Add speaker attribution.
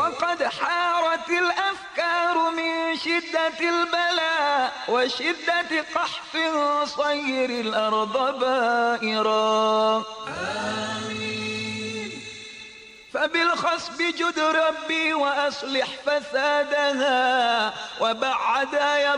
Speaker 1: وقد حارت الأفكار من شدة البلاء وشدة قحف صير الأرض بائرا. آمين. فبالخصب جد ربي وأصلح فسادها وبعد